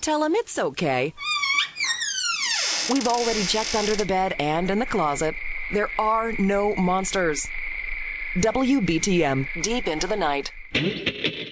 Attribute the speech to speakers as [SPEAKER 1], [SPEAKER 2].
[SPEAKER 1] tell him it's okay. We've already checked under the bed and in the closet. There are no monsters. WBTM, deep into the night.